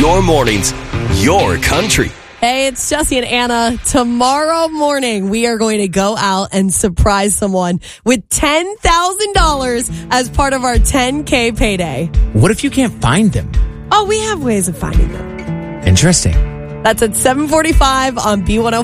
your mornings, your country. Hey, it's Jesse and Anna. Tomorrow morning, we are going to go out and surprise someone with $10,000 as part of our 10K payday. What if you can't find them? Oh, we have ways of finding them. Interesting. That's at 7:45 on B105.